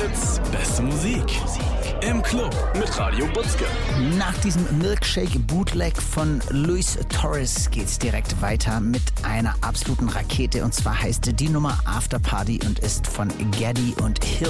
Hits, beste Musik. Im Club mit Radio Butzke. Nach diesem Milkshake-Bootleg von Luis Torres geht's direkt weiter mit einer absoluten Rakete. Und zwar heißt die Nummer After Party und ist von Geddy und Hill.